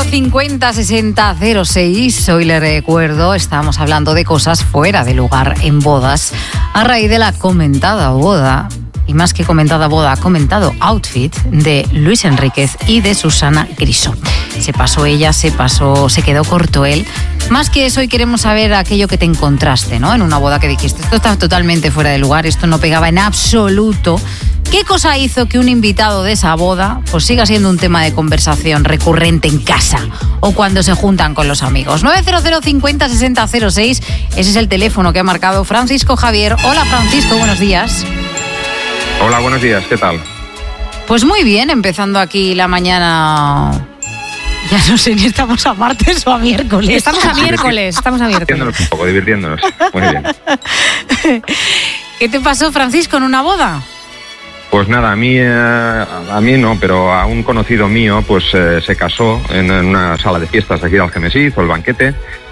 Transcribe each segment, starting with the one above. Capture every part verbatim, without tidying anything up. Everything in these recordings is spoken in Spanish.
cincuenta sesenta cero seis. Hoy le recuerdo, estamos hablando de cosas fuera de lugar en bodas a raíz de la comentada boda, y más que comentada boda, comentado outfit de Luis Enríquez y de Susana Griso. Se pasó ella, se pasó, se quedó corto él. Más que eso, hoy queremos saber aquello que te encontraste, ¿no? En una boda que dijiste, esto está totalmente fuera de lugar, esto no pegaba en absoluto. ¿Qué cosa hizo que un invitado de esa boda pues siga siendo un tema de conversación recurrente en casa o cuando se juntan con los amigos? nueve cero cero cincuenta sesenta cero seis, ese es el teléfono que ha marcado Francisco Javier. Hola Francisco, buenos días. Hola, buenos días, ¿qué tal? Pues muy bien, empezando aquí la mañana. Ya no sé ni estamos a martes o a miércoles. Estamos a miércoles, estamos a miércoles. Divirtiéndonos un poco, divirtiéndonos. Muy bien. ¿Qué te pasó, Francisco, en una boda? Pues nada, a mí, eh, a mí no, pero a un conocido mío pues eh, se casó en, en una sala de fiestas de aquí de Algemesí, hizo el banquete,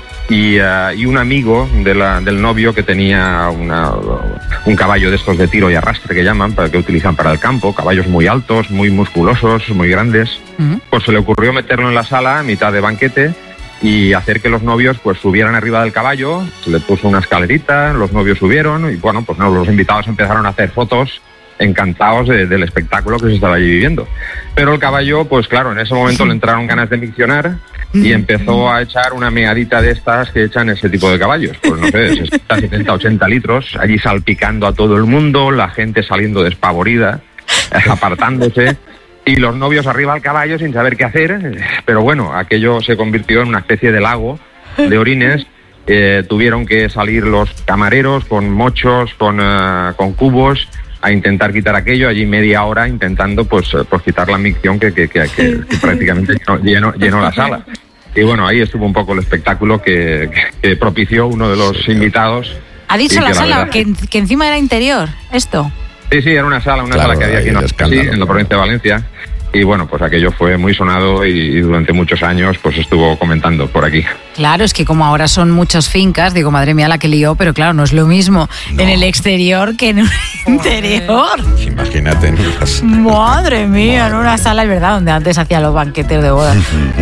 y, uh, y un amigo de la, del novio que tenía una, un caballo de estos de tiro y arrastre que llaman, para que utilizan para el campo, caballos muy altos, muy musculosos, muy grandes, uh-huh. Pues se le ocurrió meterlo en la sala a mitad de banquete y hacer que los novios pues subieran arriba del caballo. Se le puso una escalerita, los novios subieron y bueno, pues no, los invitados empezaron a hacer fotos encantados de, del espectáculo que se estaba allí viviendo. Pero el caballo, pues claro, en ese momento le entraron ganas de miccionar y empezó a echar una meadita de estas que echan ese tipo de caballos. Pues no sé, sesenta, setenta, ochenta litros, allí salpicando a todo el mundo, la gente saliendo despavorida, apartándose, y los novios arriba al caballo sin saber qué hacer. Pero bueno, aquello se convirtió en una especie de lago de orines. Eh, tuvieron que salir los camareros con mochos, con, uh, con cubos, a intentar quitar aquello, allí media hora intentando pues, pues quitar la micción que, que, que, que, que prácticamente llenó, llenó, llenó la sala. Y bueno, ahí estuvo un poco el espectáculo que, que propició uno de los invitados. ¿Ha dicho la, la sala verdad, que, que encima era interior esto? Sí, sí, era una sala, una claro, sala que había aquí en, sí, en la provincia de Valencia. Y bueno, pues aquello fue muy sonado y, y durante muchos años pues estuvo comentando por aquí. Claro, es que como ahora son muchas fincas, digo, madre mía la que lió, pero claro, no es lo mismo no. en el exterior que en un interior. Imagínate en las... Madre mía, madre. En una sala, es verdad, donde antes hacían los banquetes de boda.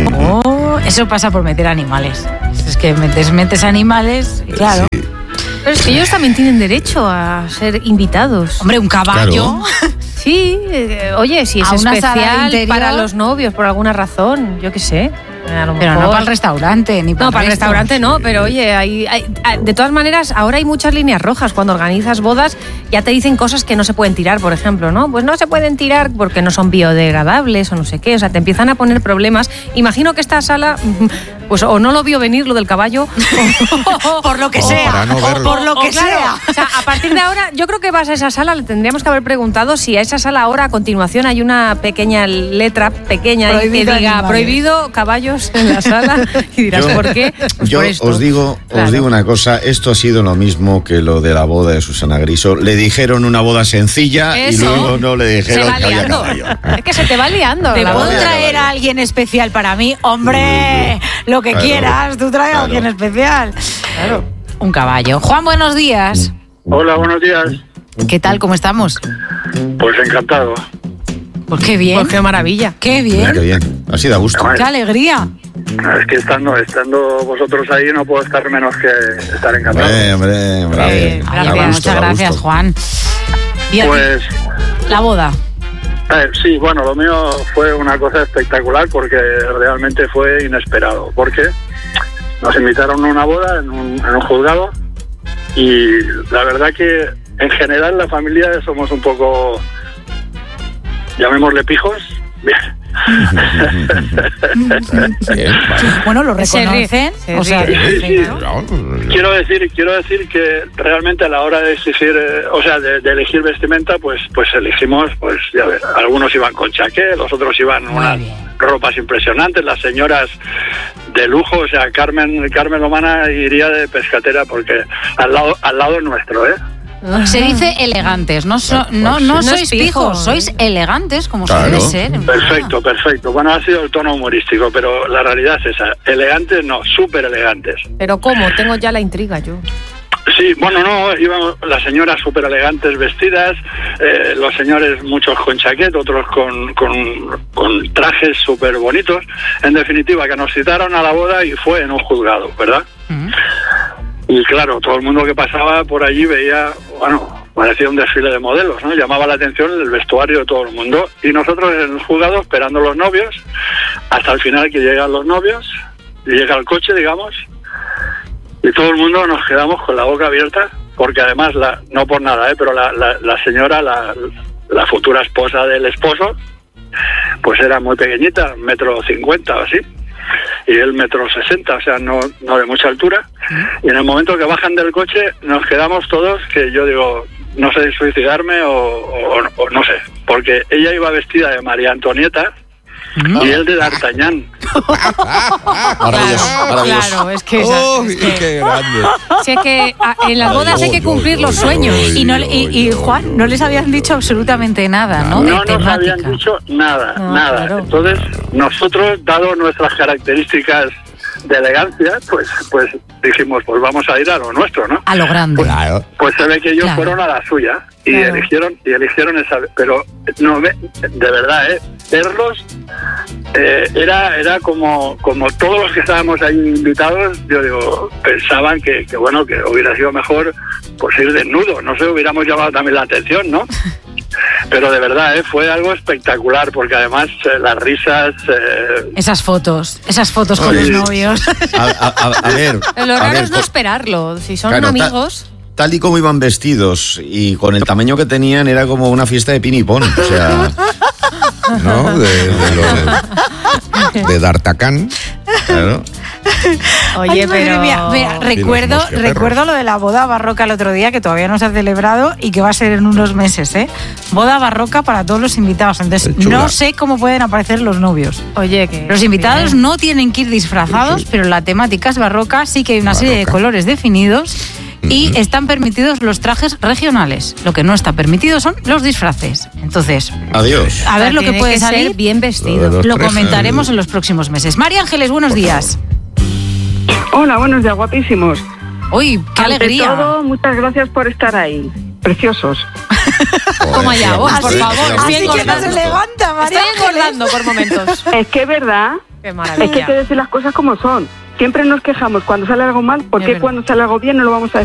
Oh, eso pasa por meter animales. Es que metes, metes animales, y claro. Sí. Pero es que ellos también tienen derecho a ser invitados. Hombre, un caballo... Claro. Sí, eh, oye, si es especial para los novios por alguna razón, yo qué sé. A lo pero mejor... no para el restaurante, ni para No, el para el resto. restaurante no, pero oye, hay, hay, de todas maneras, ahora hay muchas líneas rojas. Cuando organizas bodas, ya te dicen cosas que no se pueden tirar, por ejemplo, ¿no? Pues no se pueden tirar porque no son biodegradables o no sé qué, o sea, te empiezan a poner problemas. Imagino que esta sala, pues o no lo vio venir lo del caballo, o, por lo que o, sea, no o por lo que o, claro, sea. O sea, a partir de ahora, yo creo que vas a esa sala, le tendríamos que haber preguntado si a esa sala ahora, a continuación, hay una pequeña letra pequeña prohibido que diga animales. Prohibido caballos en la sala. Y dirás, yo, ¿por qué? Pues yo por esto. os digo, claro. os digo una cosa, esto ha sido lo mismo que lo de la boda de Susana Griso. Le dijeron una boda sencilla Eso. y luego no le dijeron Se va que había liando. caballo. Es que se te va liando. ¿Te la puedo boda. traer a alguien especial para mí? ¡Hombre! Lo que Claro. quieras, tú traes a Claro. alguien especial. Claro. Un caballo. Juan, buenos días. Hola, buenos días. ¿Qué tal? ¿Cómo estamos? Pues encantado. Pues qué bien. Pues qué maravilla. Qué Mira bien. qué bien, así da gusto. Qué alegría. Es que estando, estando vosotros ahí no puedo estar menos que estar encantado. Hombre, hombre, bravo. Eh, Da gracias, gusto, muchas da gracias, gusto. Juan. Y a ti, Pues, la boda. a ver, sí, bueno, lo mío fue una cosa espectacular porque realmente fue inesperado. Porque nos invitaron a una boda en un, en un juzgado y la verdad que en general la familia somos un poco, llamémosle pijos. Bien, vale. Bueno, lo Se ríe, reconocen. se O sea, ríe. Sí, sí. No, Quiero decir, quiero decir que realmente a la hora de exigir, eh, o sea, de, de elegir vestimenta, pues, pues elegimos, pues ya ver, algunos iban con chaqué, los otros iban Muy unas bien. ropas impresionantes, las señoras de lujo, o sea, Carmen, Carmen Lomana iría de pescatera porque al lado, al lado nuestro, ¿eh? se dice elegantes, no, so- no, no, No es sois pijo, pijos, ¿eh? sois elegantes, como Claro. se debe ser. Perfecto, perfecto. Bueno, ha sido el tono humorístico, pero la realidad es esa. Elegantes no, súper elegantes. Pero ¿cómo? Tengo ya la intriga yo. Sí, bueno, no, íbamos las señoras súper elegantes vestidas, eh, los señores muchos con chaqueta, otros con, con, con trajes súper bonitos. En definitiva, que nos citaron a la boda y fue en un juzgado, ¿verdad? Uh-huh. Y claro, todo el mundo que pasaba por allí veía, bueno, parecía un desfile de modelos, ¿no? Llamaba la atención el vestuario de todo el mundo. Y nosotros en el juzgado esperando los novios, hasta el final que llegan los novios, y llega el coche, digamos, y todo el mundo nos quedamos con la boca abierta, porque además, la, no por nada, ¿eh? pero la, la, la señora, la, la futura esposa del esposo, pues era muy pequeñita, metro cincuenta o así, y él metro sesenta, o sea, no, no de mucha altura. Y en el momento que bajan del coche, nos quedamos todos, que yo digo, no sé si suicidarme o, o, o no sé, porque ella iba vestida de María Antonieta, y él de D'Artagnan. Maravilloso, maravilloso. Claro, es que, ¡Oh, es que, qué grande! si es que a, en las bodas hay que cumplir los sueños. Y, no, y, y Juan, no les habían dicho absolutamente nada, ¿no? De No nos temática. habían dicho nada, No, nada. claro. Entonces, nosotros, dado nuestras características de elegancia, pues pues dijimos, pues vamos a ir a lo nuestro, ¿no? A lo grande. Claro. Pues se ve que ellos Claro. fueron a la suya y Claro. eligieron y eligieron esa, pero no ve, de verdad, eh, verlos eh, era era como como todos los que estábamos ahí invitados, yo digo, pensaban que, que bueno, que hubiera sido mejor pues ir desnudo, no sé, hubiéramos llamado también la atención, ¿no? Pero de verdad, ¿eh? Fue algo espectacular, porque además eh, las risas... Eh... Esas fotos, esas fotos con Oye, los novios. A, a- a- a ver. Lo a raro ver, es no por- esperarlo. Si son Claro, ta- amigos... Tal y como iban vestidos y con el tamaño que tenían, era como una fiesta de pin y pon. O sea, ¿No? De, de, lo de, de D'Artagnan. claro. Oye, Ay, madre pero... mía. Mira, recuerdo, mosqueperros. recuerdo lo de la boda barroca el otro día, que todavía no se ha celebrado y que va a ser en unos meses, ¿eh? Boda barroca para todos los invitados. Entonces, Qué chula. no sé cómo pueden aparecer los novios. Oye, que... Los invitados bien. no tienen que ir disfrazados, Sí, sí. pero la temática es barroca, sí que hay una serie de Barroca. colores definidos y Ujú. están permitidos los trajes regionales. Lo que no está permitido son los disfraces. Entonces, Adiós. a O sea, ver lo que tiene puede ser salir. bien vestido. Lo de los Lo tres, comentaremos eh, en los próximos meses. María Ángeles, buenos días. Hola, buenos días, guapísimos. Uy, qué Ante alegría. todo, muchas gracias por estar ahí. Preciosos. Toma Joder, ya, qué vos, gusto, por ¿eh? favor. Qué Estoy gusto. engordando. levanta, Estoy engordando por momentos. Es que es verdad, Qué es que maravilla. hay que decir las cosas como son. Siempre nos quejamos cuando sale algo mal, ¿por Es qué verdad. cuando sale algo bien no lo vamos a